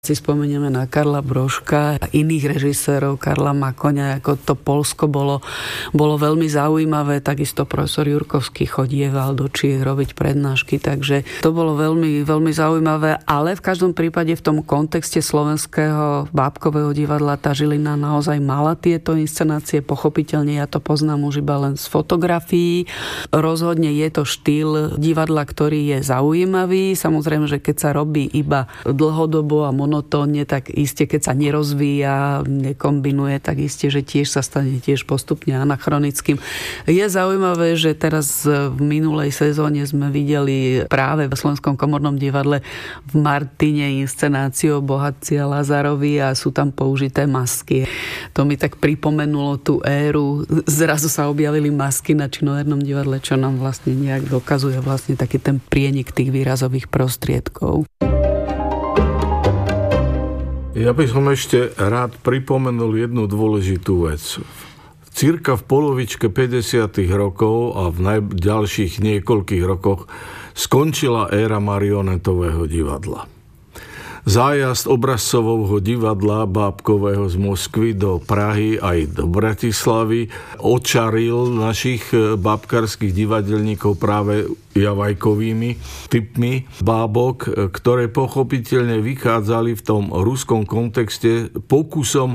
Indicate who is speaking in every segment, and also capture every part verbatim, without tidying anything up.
Speaker 1: Si spomenieme na Karla Brožka a iných režisérov, Karla Makoňa, ako to Poľsko bolo, bolo veľmi zaujímavé. Takisto profesor Jurkovský chodieval do Čiech robiť prednášky, takže to bolo veľmi, veľmi zaujímavé, ale v každom prípade v tom kontexte slovenského bábkového divadla tá Žilina naozaj mala tieto inscenácie. Pochopiteľne ja to poznám už iba len z fotografií. Rozhodne je to štýl divadla, ktorý je zaujímavý. Samozrejme, že keď sa robí iba dlhodobo a monotónne, tak iste, keď sa nerozvíja, nekombinuje, tak iste, že tiež sa stane tiež postupne anachronickým. Je zaujímavé, že teraz v minulej sezóne sme videli práve v Slovenskom komornom divadle v Martine inscenáciu Bohatci a Lazarovi a sú tam použité masky. To mi tak pripomenulo tú éru. Zrazu sa objavili masky na činohernom divadle, čo nám vlastne nejak dokazuje vlastne taký ten prienik tých výrazových prostriedkov.
Speaker 2: Ja by som ešte rád pripomenul jednu dôležitú vec. Cirka v polovičke päťdesiatych rokov a v najďalších niekoľkých rokoch skončila éra marionetového divadla. Zájazd obrazcového divadla bábkového z Moskvy do Prahy aj do Bratislavy očaril našich bábkarských divadelníkov práve javajkovými typmi bábok, ktoré pochopiteľne vychádzali v tom ruskom kontexte pokusom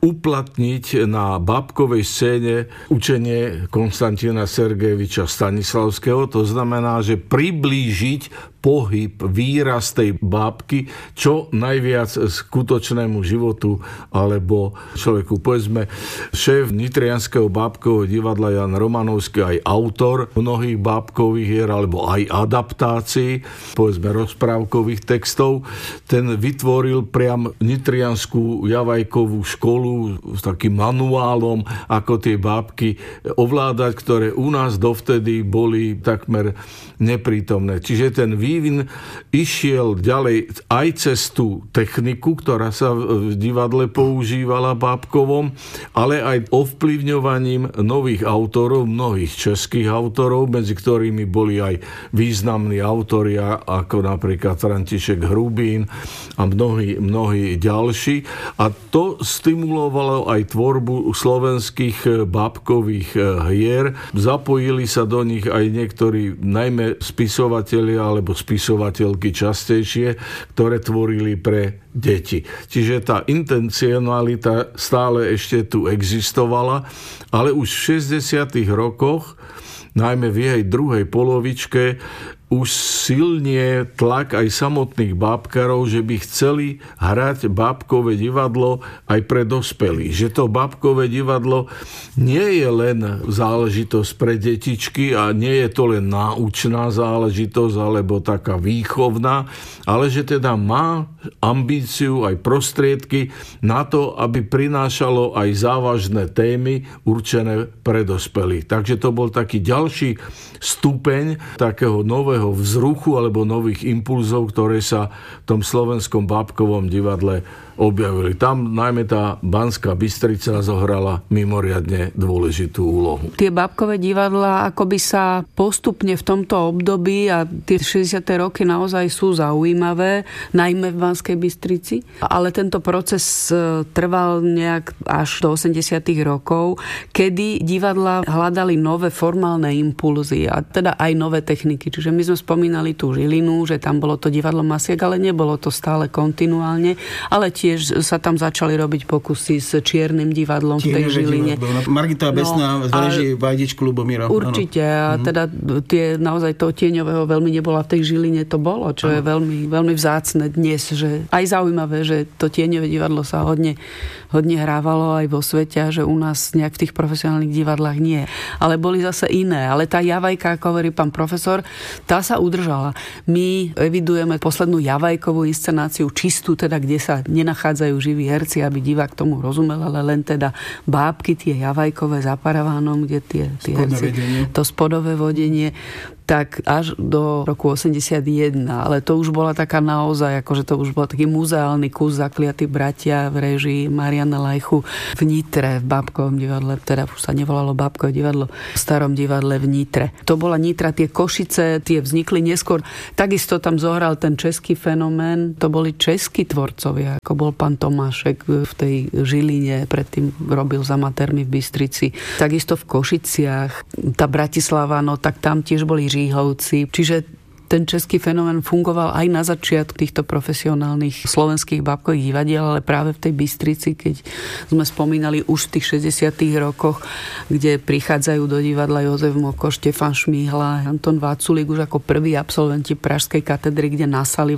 Speaker 2: uplatniť na bábkovej scéne učenie Konstantina Sergejeviča Stanislavského. To znamená, že priblížiť pohyb, výraz tej bábky čo najviac skutočnému životu alebo človeku. Povedzme, šéf nitrianskeho bábkového divadla Jan Romanovský, aj autor mnohých bábkových hier alebo aj adaptácií, povedzme rozprávkových textov, ten vytvoril priam nitrianskú javajkovú školu s takým manuálom, ako tie bábky ovládať, ktoré u nás dovtedy boli takmer neprítomné. Čiže ten vývin išiel ďalej aj cez tú techniku, ktorá sa v divadle používala bábkovom, ale aj ovplyvňovaním nových autorov, mnohých českých autorov, medzi ktorými boli aj významní autori, ako napríklad František Hrubín a mnohí, mnohí ďalší. A to stimulovalo aj tvorbu slovenských bábkových hier. Zapojili sa do nich aj niektorí, najmä spisovatelia alebo spisovateľky častejšie, ktoré tvorili pre deti. Čiže tá intencionalita stále ešte tu existovala, ale už v šesťdesiatych rokoch, najmä v jej druhej polovičke, už silnie tlak aj samotných bábkarov, že by chceli hrať bábkové divadlo aj pre dospelých. Že to bábkové divadlo nie je len záležitosť pre detičky a nie je to len náučná záležitosť alebo taká výchovná, ale že teda má ambíciu aj prostriedky na to, aby prinášalo aj závažné témy určené pre dospelých. Takže to bol taký ďalší stupeň takého nového vzruchu alebo nových impulzov, ktoré sa v tom slovenskom bábkovom divadle objavili. Tam najmä tá Banská Bystrica zohrala mimoriadne dôležitú úlohu.
Speaker 1: Tie bábkové divadlá akoby sa postupne v tomto období, a tie šesťdesiate roky naozaj sú zaujímavé, najmä v Banskej Bystrici, ale tento proces trval nejak až do osemdesiatych rokov, kedy divadlá hľadali nové formálne impulzy a teda aj nové techniky. Čiže my sme spomínali tú Žilinu, že tam bolo to divadlo masiek, ale nebolo to stále kontinuálne, ale tiež sa tam začali robiť pokusy s čiernym divadlom v tej Žiline.
Speaker 3: Margita Besná, no, z režie Vajdičku Ľubomíra.
Speaker 1: Určite. A teda tie, naozaj toho tieňového veľmi nebola v tej Žiline, to bolo, čo ano. Je veľmi, veľmi vzácne dnes. Že aj zaujímavé, že to tieňové divadlo sa hodne, hodne hrávalo aj vo svete, že u nás nejak v tých profesionálnych divadlách nie. Ale boli zase iné. Ale tá javajka, ako hovorí pán profesor, tá sa udržala. My evidujeme poslednú javajkovú inscenáciu čistú, teda kde sa nenachádzajú živí herci, aby divák tomu rozumel, ale len teda bábky, tie javajkové za paravánom, kde tie, tie herci, to spodové vodenie. tak až do roku osemdesiatjeden, ale to už bola taká naozaj, akože to už bol taký muzeálny kus Zakliatí bratia v réžii Mariana Lajchu v Nitre, v Bábkovom divadle, teda už sa nevolalo Bábkové divadlo, v starom divadle v Nitre. To bola Nitra, tie Košice, tie vznikli neskôr. Takisto tam zohral ten český fenomén, to boli českí tvorcovia, ako bol pán Tomášek v tej Žiline, predtým robil za amatérmi v Bystrici. Takisto v Košiciach, tá Bratislava, no tak tam tiež boli Říhovci. Čiže ten český fenomén fungoval aj na začiatku týchto profesionálnych slovenských bábkových divadiel, ale práve v tej Bystrici, keď sme spomínali už v tých šesťdesiatych rokoch, kde prichádzajú do divadla Jozef Moko, Štefan Šmíhla, Anton Váculík už ako prví absolventi Pražskej katedry, kde nasali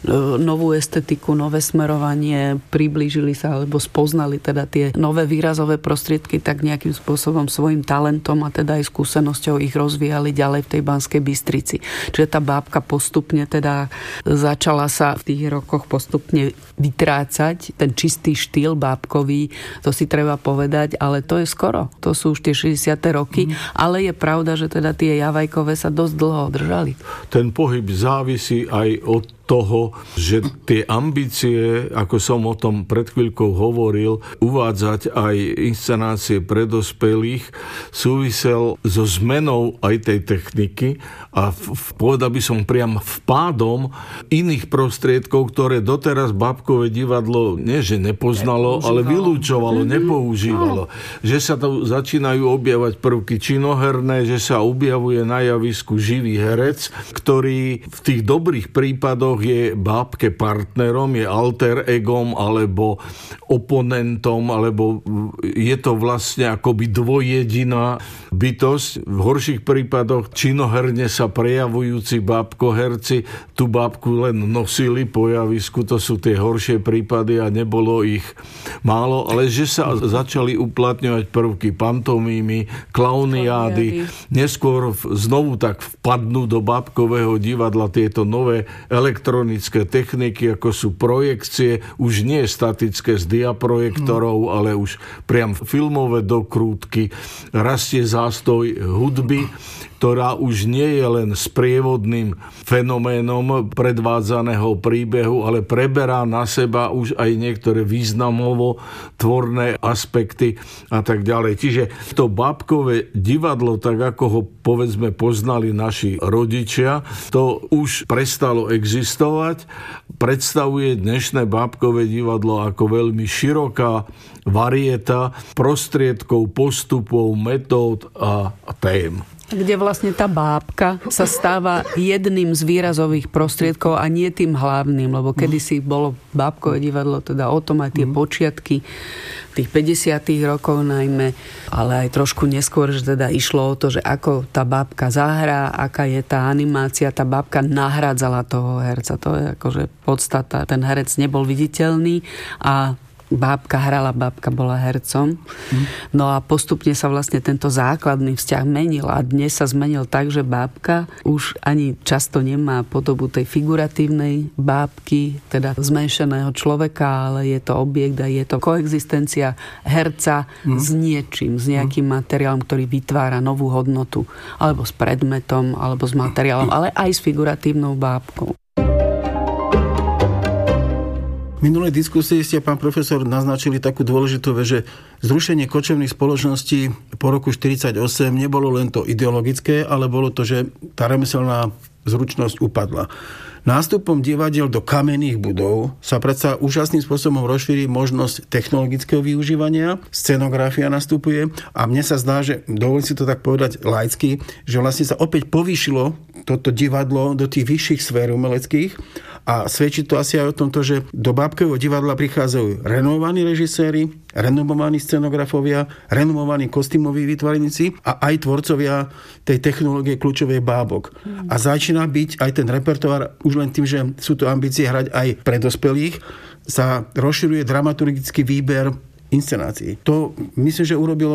Speaker 1: novú estetiku, nové smerovanie, priblížili sa alebo spoznali teda tie nové výrazové prostriedky, tak nejakým spôsobom svojim talentom a teda aj skúsenosťou ich rozvíjali ďalej v tej Banskej Bystrici. Čiže tá bábka postupne teda začala sa v tých rokoch postupne vytrácať. Ten čistý štýl bábkový, to si treba povedať, ale to je skoro. To sú už tie šesťdesiate roky, mm. ale je pravda, že teda tie Javajkové sa dosť dlho držali.
Speaker 2: Ten pohyb závisí aj od toho, že tie ambície, ako som o tom pred chvíľkou hovoril, uvádzať aj inscenácie pre dospelých, súvisel so zmenou aj tej techniky a v, povedal by som priam vpádom iných prostriedkov, ktoré doteraz bábkové divadlo nie že nepoznalo, ale vylúčovalo, nepoužívalo. Že sa tu začínajú objavať prvky činoherné, že sa objavuje na javisku živý herec, ktorý v tých dobrých prípadoch je bábke partnerom, je alter egom alebo oponentom, alebo je to vlastne akoby dvojjediná bytosť. V horších prípadoch činoherne sa prejavujúci bábkoherci tú bábku len nosili po javisku, to sú tie horšie prípady a nebolo ich málo, ale že sa začali uplatňovať prvky pantomímy, klauniády, neskôr znovu tak vpadnú do bábkového divadla tieto nové elektronické techniky, ako sú projekcie, už nie statické z diaprojektorov, ale už priam filmové dokrútky, rastie zástoj hudby, ktorá už nie je len sprievodným fenoménom predvádzaného príbehu, ale preberá na seba už aj niektoré významovo tvorné aspekty a tak ďalej. Čiže to bábkové divadlo, tak ako ho povedzme poznali naši rodičia, to už prestalo existovať. Predstavuje dnešné bábkové divadlo ako veľmi široká varieta prostriedkov, postupov, metód a, a tém.
Speaker 1: Kde vlastne tá bábka sa stáva jedným z výrazových prostriedkov a nie tým hlavným, lebo kedysi bolo bábkové divadlo teda o tom aj tie mm. počiatky tých päťdesiatych rokov najmä, ale aj trošku neskôr, že teda išlo o to, že ako tá bábka zahrá, aká je tá animácia, tá bábka nahrádzala toho herca. To je akože podstata. Ten herec nebol viditeľný a bábka hrala, bábka bola hercom. Mm. No a postupne sa vlastne tento základný vzťah menil a dnes sa zmenil tak, že bábka už ani často nemá podobu tej figuratívnej bábky, teda zmenšeného človeka, ale je to objekt a je to koexistencia herca mm. s niečím, s nejakým mm. materiálom, ktorý vytvára novú hodnotu, alebo s predmetom, alebo s materiálom, ale aj s figuratívnou bábkou.
Speaker 3: V minulej diskusii ste, pán profesor, naznačili takú dôležitú vec, že zrušenie kočovných spoločností po roku štyridsaťosem nebolo len to ideologické, ale bolo to, že tá remeselná zručnosť upadla. Nástupom divadiel do kamenných budov sa predsa úžasným spôsobom rozšíri možnosť technologického využívania, scenografia nastupuje a mne sa zdá, že dovolím si to tak povedať laicky, že vlastne sa opäť povýšilo toto divadlo do tých vyšších sfér umeleckých a svedčí to asi aj o tomto, že do bábkového divadla prichádzajú renomovaní režiséri, renomovaní scenografovia, renomovaní kostýmoví výtvarníci a aj tvorcovia tej technológie kľúčovej bábok. Mm. A začína byť aj ten repertoár, už len tým, že sú to ambície hrať aj pre dospelých, sa rozširuje dramaturgický výber inscenácií. To myslím, že urobilo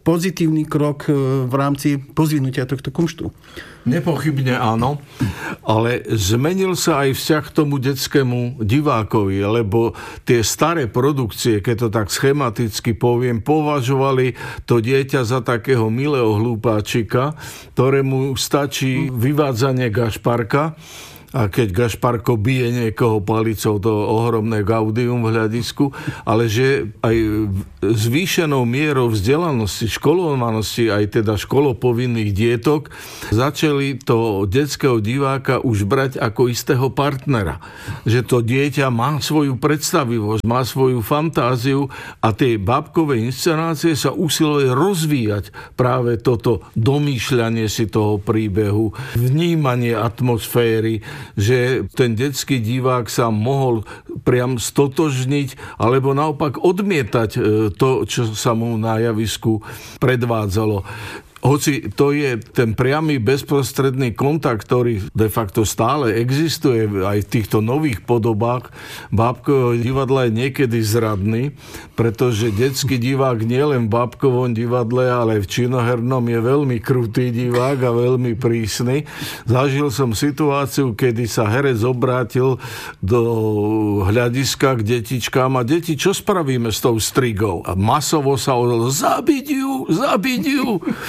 Speaker 3: pozitívny krok v rámci pozvinutia tohto kumštu.
Speaker 2: Nepochybne áno, ale zmenil sa aj vzťah k tomu detskému divákovi, lebo tie staré produkcie, keď to tak schematicky poviem, považovali to dieťa za takého milého hlúpáčika, ktorému stačí vyvádzanie gašparka. A keď Gašparko bije niekoho palicou, to ohromné gaudium v hľadisku, ale že aj zvýšenou mierou vzdelanosti, školovanosti, aj teda školopovinných dietok, začali to detského diváka už brať ako istého partnera. Že to dieťa má svoju predstavivosť, má svoju fantáziu a tie bábkové inscenácie sa usilovali rozvíjať práve toto domýšľanie si toho príbehu, vnímanie atmosféry, že ten detský divák sa mohol priam stotožniť alebo naopak odmietať to, čo sa mu na javisku predvádzalo. Hoci to je ten priamy bezprostredný kontakt, ktorý de facto stále existuje aj v týchto nových podobách, bábkového divadla je niekedy zradný, pretože detský divák nielen v bábkovom divadle, ale v činohernom je veľmi krutý divák a veľmi prísny. Zažil som situáciu, kedy sa herec obrátil do hľadiska k detičkám a deti, čo spravíme s tou strigou? A masovo sa ozvalo, zabiť ju, zabiť ju.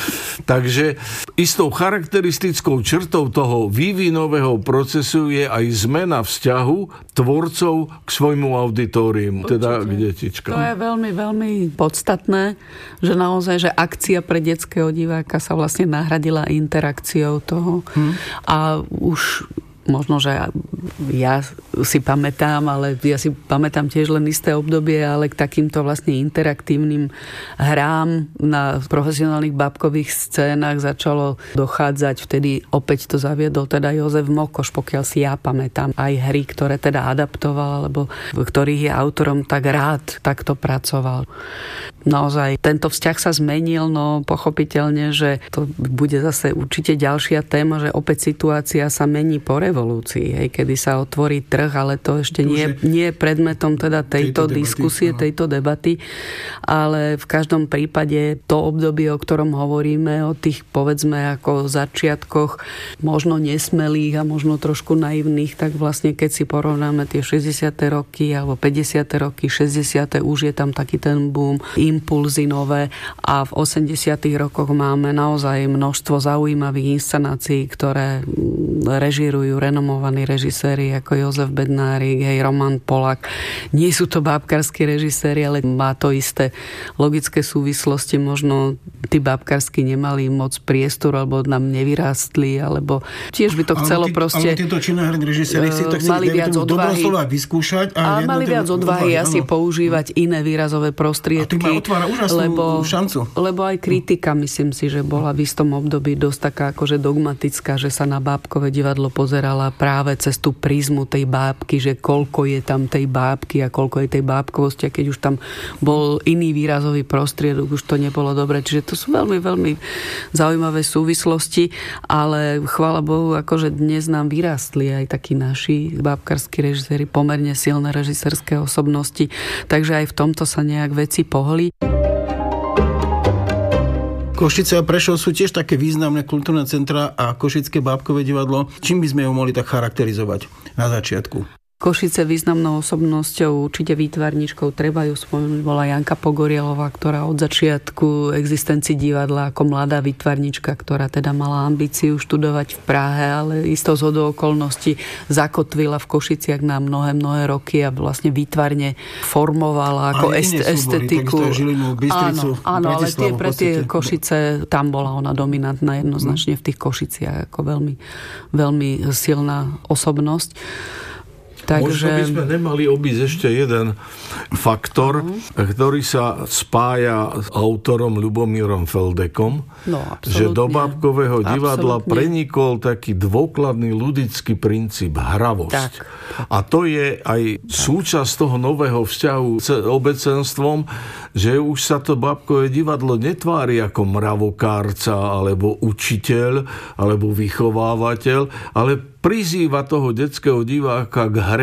Speaker 2: Takže istou charakteristickou črtou toho vývinového procesu je aj zmena vzťahu tvorcov k svojmu auditóriu, teda k detičkám.
Speaker 1: To je veľmi, veľmi podstatné, že naozaj, že akcia pre detského diváka sa vlastne nahradila interakciou toho. Hm. A už možno, že ja si pamätám, ale ja si pamätám tiež len isté obdobie, ale k takýmto vlastne interaktívnym hrám na profesionálnych bábkových scénach začalo dochádzať. Vtedy opäť to zaviedol teda Jozef Mokoš, pokiaľ si ja pamätám, aj hry, ktoré teda adaptoval, alebo ktorých je autorom, tak rád takto pracoval. Naozaj tento vzťah sa zmenil, no pochopiteľne, že to bude zase určite ďalšia téma, že opäť situácia sa mení po revolúcii, hej, kedy sa otvorí trh, ale to ešte nie, nie je predmetom teda tejto, tejto diskusie, debaty, no. tejto debaty, ale v každom prípade to obdobie, o ktorom hovoríme, o tých povedzme ako začiatkoch možno nesmelých a možno trošku naivných, tak vlastne keď si porovnáme tie šesťdesiate roky alebo päťdesiate roky, šesťdesiate už je tam taký ten boom, impulzy nové a v osemdesiatych rokoch máme naozaj množstvo zaujímavých inscenácií, ktoré režírujú renomovaní režiséri ako Jozef Bednárik, hej, Roman Polák. Nie sú to bábkarskí režiséri, ale má to isté logické súvislosti. Možno tí bábkarskí nemali moc priestoru, alebo nám nevyrástli, alebo tiež by to chcelo
Speaker 3: tí,
Speaker 1: proste...
Speaker 3: Ale títo činoherní režiséri si to chceli
Speaker 1: viac odvahy
Speaker 3: vyskúšať a,
Speaker 1: a mali viac odvahy asi používať iné výrazové prostriedky.
Speaker 3: Otvára úžasnú
Speaker 1: lebo,
Speaker 3: šancu.
Speaker 1: Lebo aj kritika, myslím si, že bola v istom období dosť taká akože dogmatická, že sa na bábkové divadlo pozerala práve cez tú prízmu tej bábky, že koľko je tam tej bábky a koľko je tej bábkovosti, a keď už tam bol iný výrazový prostriedok, už to nebolo dobre. Čiže to sú veľmi, veľmi zaujímavé súvislosti, ale chvála Bohu, akože dnes nám vyrástli aj takí naši bábkarskí režiséri, pomerne silné režisérske osobnosti, takže aj v tomto sa nejak veci pohli.
Speaker 3: Košice a Prešov sú tiež také významné kultúrne centra a Košické bábkové divadlo. Čím by sme ho mohli tak charakterizovať na začiatku?
Speaker 1: Košice významnou osobnosťou, určite výtvarničkou, treba ju spomenúť, bola Janka Pogorielová, ktorá od začiatku existencii divadla ako mladá výtvarnička, ktorá teda mala ambíciu študovať v Prahe, ale isto zhodou okolností zakotvila v Košiciach na mnohé, mnohé roky a vlastne výtvarne formovala ako est- estetiku.
Speaker 3: Žilinu, Bystricu,
Speaker 1: áno, áno, ale tie, pre tie Košice, tam bola ona dominantná jednoznačne v tých Košiciach, ako veľmi, veľmi silná osobnosť. Takže...
Speaker 2: Možno by sme nemali obísť ešte jeden faktor, uh-huh. ktorý sa spája s autorom Ľubomírom Feldekom,
Speaker 1: no,
Speaker 2: že do bábkového divadla
Speaker 1: absolútne.
Speaker 2: prenikol taký dôkladný ľudický princíp, hravosť. Tak. A to je aj tak. súčasť toho nového vzťahu s obecenstvom, že už sa to bábkové divadlo netvári ako mravokárca, alebo učiteľ, alebo vychovávateľ, ale prizýva toho detského diváka k hre.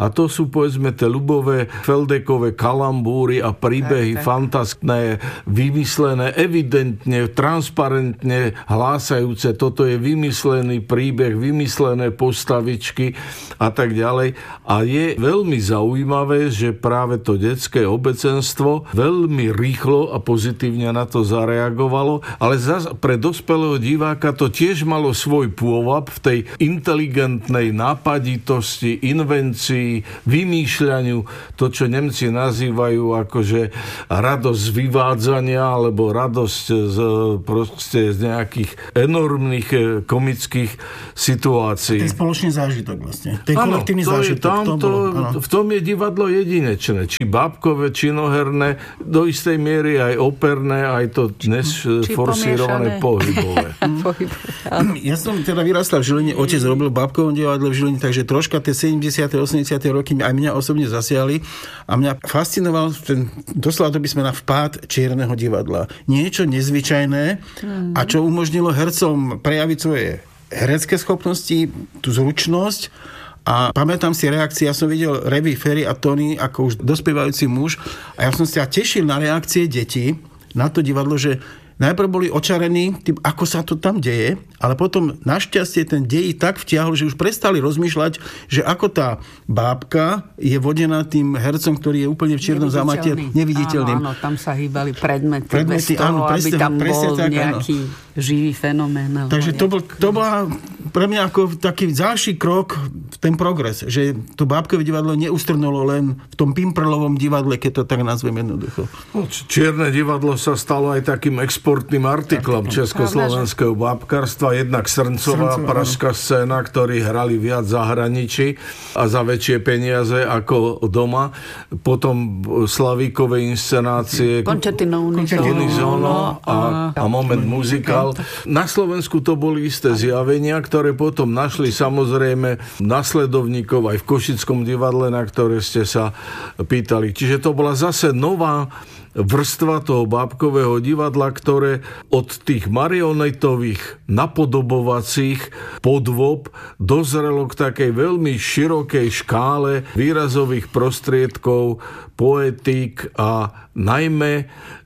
Speaker 2: a to sú povedzme tie ľubové Feldekové kalambúry a príbehy tak, tak. fantastické, vymyslené, evidentne, transparentne hlásajúce, toto je vymyslený príbeh, vymyslené postavičky a tak ďalej. A je veľmi zaujímavé, že práve to detské obecenstvo veľmi rýchlo a pozitívne na to zareagovalo, ale zas pre dospelého diváka to tiež malo svoj pôvab v tej inteligentnej nápaditosti, invencii, vymýšľaniu, to, čo Nemci nazývajú akože radosť z vyvádzania alebo radosť z, proste z nejakých enormných komických situácií.
Speaker 3: To je spoločný zážitok vlastne. To je kolektívny zážitok.
Speaker 2: Tam
Speaker 3: v, tom
Speaker 2: to,
Speaker 3: bolo,
Speaker 2: v tom je divadlo jedinečné. Či bábkové, činoherné, do istej miery aj operné, aj to dnes či forsírované pohybové.
Speaker 3: Ja som teda vyrastal v Žiline, otec robil v bábkovom divadle v Žiline, takže troška tie sedemdesiate osemdesiate roky aj mňa osobne zasiahli a mňa fascinoval ten, doslova to by sme na vpád čierneho divadla. Niečo nezvyčajné a čo umožnilo hercom prejaviť svoje herecké schopnosti, tú zručnosť. A pamätám si reakcie, ja som videl Revi, Ferry a Tony ako už dospievajúci muž a ja som sa tešil na reakcie detí na to divadlo, že najprv boli očarení tým, ako sa to tam deje, ale potom našťastie ten dej tak vtiahol, že už prestali rozmýšľať, že ako tá bábka je vodená tým hercom, ktorý je úplne v čiernom zámate neviditeľným.
Speaker 1: Áno, áno, tam sa hýbali predmety,
Speaker 3: predmety bez toho,
Speaker 1: áno, aby
Speaker 3: presne,
Speaker 1: tam
Speaker 3: presne
Speaker 1: bol
Speaker 3: tak,
Speaker 1: nejaký áno. živý fenomén.
Speaker 3: Takže to, bol, to bola pre mňa ako taký ďalší krok v ten progres, že to bábkové divadlo neustrnulo len v tom pimprlovom divadle, keď to tak nazvem jednoducho.
Speaker 2: Čierne divadlo sa stalo aj takým exportným artiklom československého bábkarstva. Jednak Srncová, pražská scéna, ktorí hrali viac zahraničí a za väčšie peniaze ako doma. Potom Slavíkové inscenácie
Speaker 1: Concertino
Speaker 2: Unisono a, a Moment muzikál. Na Slovensku to boli isté zjavenia, ktoré potom našli samozrejme nasledovníkov aj v Košickom divadle, na ktoré ste sa pýtali. Čiže to bola zase nová vrstva toho bábkového divadla, ktoré od tých marionetových napodobovacích podôb dozrelo k takej veľmi širokej škále výrazových prostriedkov, poetík a najmä,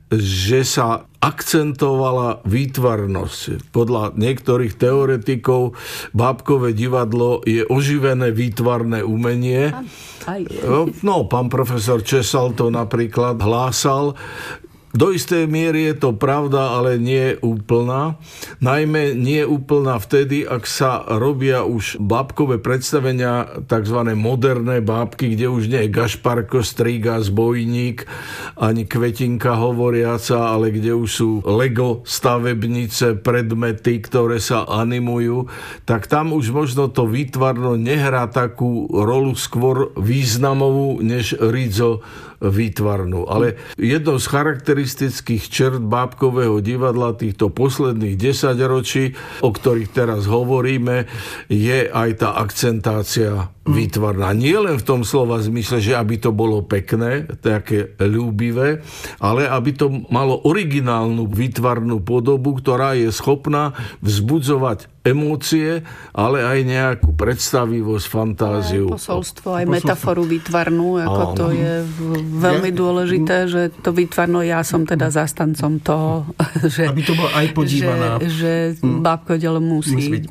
Speaker 2: že sa akcentovala výtvarnosť. Podľa niektorých teoretikov bábkové divadlo je oživené výtvarné umenie. Aj. No, pán profesor Česal to napríklad hlásal. Do istej miery je to pravda, ale nie úplná. Najmä nie úplná vtedy, ak sa robia už bábkové predstavenia, tzv. Moderné bábky, kde už nie je Gašparko, Striga, Zbojník, ani Kvetinka hovoriaca, ale kde už sú Lego stavebnice, predmety, ktoré sa animujú, tak tam už možno to výtvarno nehrá takú rolu skôr významovú, než rizo výtvarnú. Ale jednou z charakteristických čert bábkového divadla týchto posledných desaťročí, o ktorých teraz hovoríme, je aj tá akcentácia výtvarná. Nie len v tom slova zmysle, že aby to bolo pekné, také ľúbivé, ale aby to malo originálnu výtvarnú podobu, ktorá je schopná vzbudzovať emócie, ale aj nejakú predstavivosť, fantáziu.
Speaker 1: Aj posolstvo, aj metaforu výtvarnú, ako Áno. to je veľmi dôležité, že to výtvarno, ja som teda zastancom toho, že,
Speaker 3: aby to bolo aj podívaná.
Speaker 1: Že, že bábko dielo musí. musí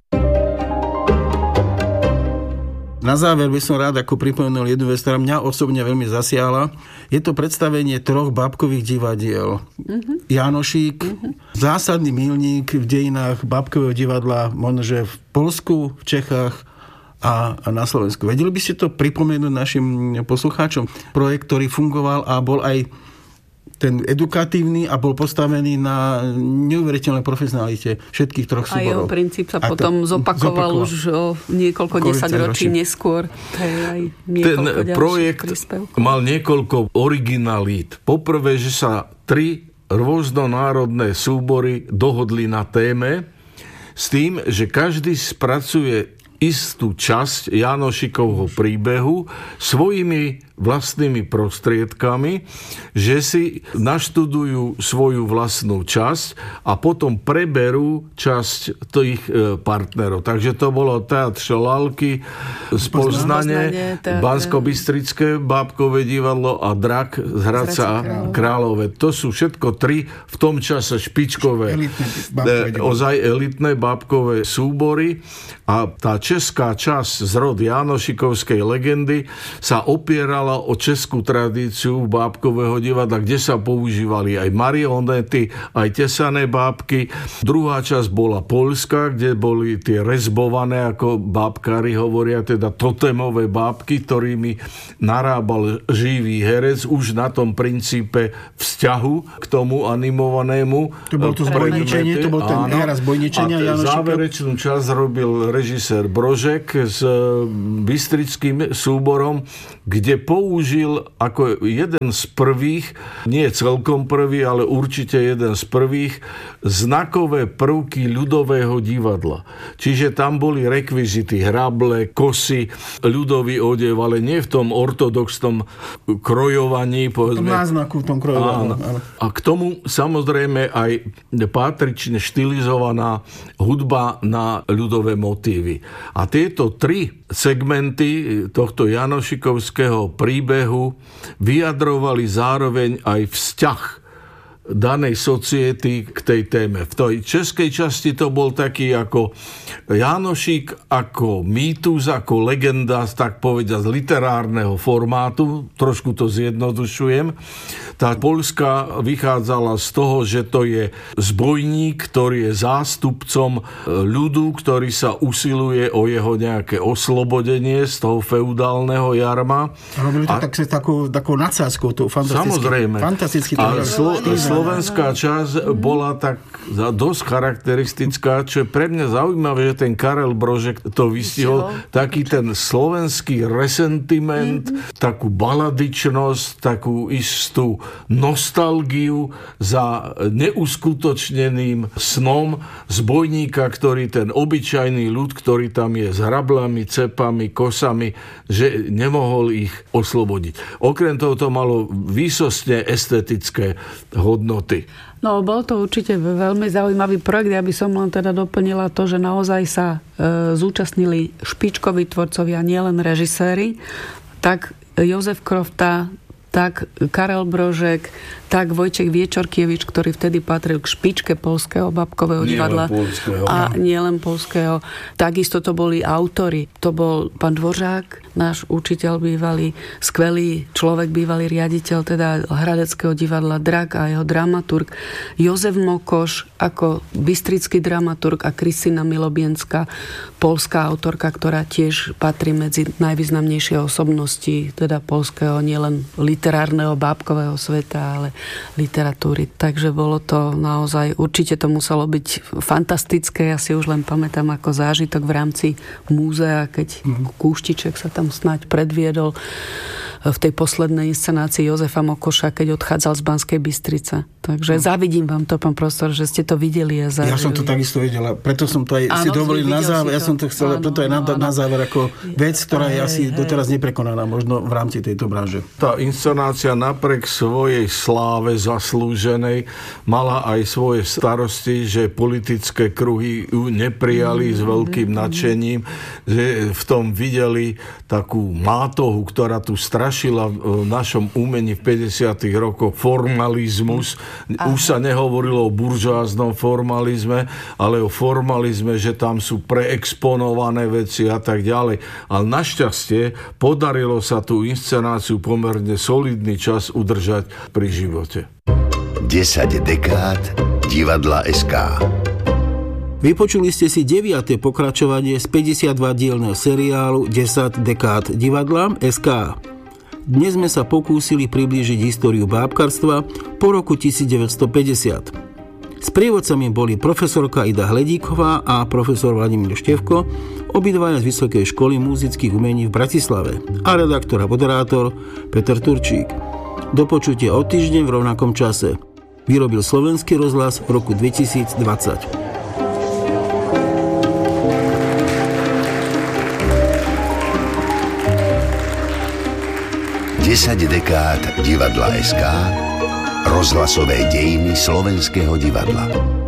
Speaker 3: Na záver by som rád ako pripomenul jednu vec, ktorá mňa osobne veľmi zasiahla. Je to predstavenie troch bábkových divadiel. Uh-huh. Jánošík, uh-huh. zásadný milník v dejinách bábkového divadla, možnože v Poľsku, v Čechách a na Slovensku. Vedeli by ste to pripomenúť našim poslucháčom? Projekt, ktorý fungoval a bol aj ten edukatívny a bol postavený na neuveriteľnej profesionalite všetkých troch súborov.
Speaker 1: A jeho princíp sa a potom zopakoval, zopakoval už o niekoľko desaťročí neskôr. Aj
Speaker 2: ten projekt príspevkov mal niekoľko originalít. Poprvé, že sa tri rôznonárodné súbory dohodli na téme s tým, že každý spracuje istú časť Jánošikovho príbehu svojimi vlastnými prostriedkami, že si naštudujú svoju vlastnú časť a potom preberú časť tých partnerov. Takže to bolo Teatr Šalálky z Poznane, Banskobystrické bábkové divadlo a Drak z Hradca Králové. To sú všetko tri v tom čase špičkové, elitné ozaj elitné bábkové súbory a tá česká časť z rod Jánošikovskej legendy sa opierala o českú tradíciu bábkového divadla, kde sa používali aj marionety, aj tesané bábky. Druhá časť bola poľská, kde boli tie rezbované, ako bábkári hovoria, teda totemové bábky, ktorými narábal živý herec už na tom princípe vzťahu k tomu animovanému.
Speaker 3: To bolo to zbojničenie, to bol ten hra zbojničenia Janošika.
Speaker 2: Záverečnú časť robil režisér Brožek s bystrickým súborom, kde použil ako jeden z prvých, nie celkom prvý, ale určite jeden z prvých, znakové prvky ľudového divadla. Čiže tam boli rekvizity, hrable, kosy, ľudový odev, ale nie v tom ortodoxnom krojovaní.
Speaker 3: V tom náznaku, v tom krojovaní.
Speaker 2: A k tomu samozrejme aj patrične štilizovaná hudba na ľudové motívy. A tieto tri segmenty tohto janošikovského príbehu vyjadrovali zároveň aj vzťah danej society k tej téme. V tej českej časti to bol taký ako Jánošík, ako mýtus, ako legenda, tak povedať, z literárneho formátu. Trošku to zjednodušujem. Tá poľská vychádzala z toho, že to je zbojník, ktorý je zástupcom ľudu, ktorý sa usiluje o jeho nejaké oslobodenie z toho feudálneho jarma.
Speaker 3: Robili to a... tak s takou, takou nadsázkou, to fantasticky.
Speaker 2: Samozrejme.
Speaker 3: Fantasticky to
Speaker 2: a slo- slovenská časť bola tak dosť charakteristická, čo je pre mňa zaujímavé, že ten Karel Brožek to vystihol, taký ten slovenský resentiment, mm-hmm. takú baladičnosť, takú istú nostalgiu za neuskutočneným snom zbojníka, ktorý ten obyčajný ľud, ktorý tam je s hrablami, cepami, kosami, že nemohol ich oslobodiť. Okrem toho to malo výsostne estetické hodnoty.
Speaker 1: No, bol to určite veľmi zaujímavý projekt. Ja by som len teda doplnila to, že naozaj sa e, zúčastnili špičkoví tvorcovia, nielen režiséri, tak Jozef Krofta, tak Karel Brožek, tak Vojtech Viečorkievič, ktorý vtedy patril k špičke poľského bábkového divadla. A nielen poľského. Takisto to boli autori. To bol pán Dvořák, náš učiteľ bývalý, skvelý človek, bývalý riaditeľ teda Hradeckého divadla Drak a jeho dramaturg. Jozef Mokoš ako bystrický dramaturg a Kristina Milobienská, poľská autorka, ktorá tiež patrí medzi najvýznamnejšie osobnosti teda poľského, nielen literárneho bábkového sveta, ale literatúry. Takže bolo to naozaj, určite to muselo byť fantastické. Ja si už len pamätám ako zážitok v rámci múzea, keď Kúštiček sa tam snáď predviedol v tej poslednej inscenácii Jozefa Mokoša, keď odchádzal z Banskej Bystrice. Takže závidím vám to, pán profesor, že ste to videli a zažili.
Speaker 3: Ja som to takisto videla, preto som to aj áno, si dovolil na záver. Ja som to chcel, áno, toto je na, na záver ako vec, ktorá je asi doteraz neprekonaná možno v rámci tejto branže.
Speaker 2: Tá inscenácia napriek svojej sláve zaslúženej mala aj svoje starosti, že politické kruhy ju neprijali mm, s veľkým mm, nadšením, že v tom videli takú mátohu, ktorá tu strašila v našom umení v päťdesiatych rokoch formalizmus. Aha. Už sa nehovorilo o buržoáznom formalizme, ale o formalizme, že tam sú preexponované veci a tak ďalej. Ale našťastie podarilo sa tú inscenáciu pomerne solidný čas udržať pri živote.
Speaker 4: desať dekád divadla es ká.
Speaker 3: Vypočuli ste si deviate pokračovanie z päťdesiatdvadielneho seriálu desať dekád divadla es ká. Dnes sme sa pokúsili priblížiť históriu bábkarstva po roku devätnásťstopäťdesiat. Sprievodcami boli profesorka Ida Hledíková a profesor Vladimír Števko, obidvaja z Vysokej školy múzických umení v Bratislave, a redaktor a moderátor Peter Turčík. Do počutia o týždeň v rovnakom čase. Vyrobil Slovenský rozhlas v roku dvetisícdvadsať.
Speaker 4: desať dekád divadla es ká, rozhlasové dejiny slovenského divadla.